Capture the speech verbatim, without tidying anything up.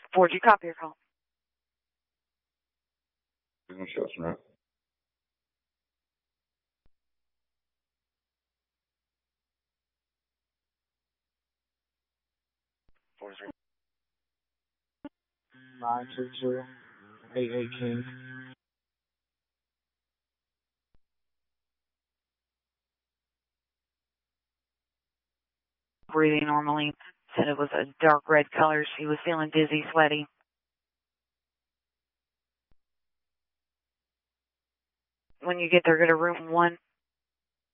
four G, copy your call. Shots, right? four three. nine two two, eight eight King. Breathing normally. Said it was a dark red color. She was feeling dizzy, sweaty. When you get there, go to room one.